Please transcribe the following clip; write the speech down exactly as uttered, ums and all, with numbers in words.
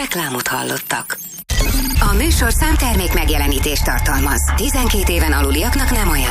Reklámot hallottak. A műsor számtermék megjelenítést tartalmaz. tizenkét éven aluliaknak nem ajánlott.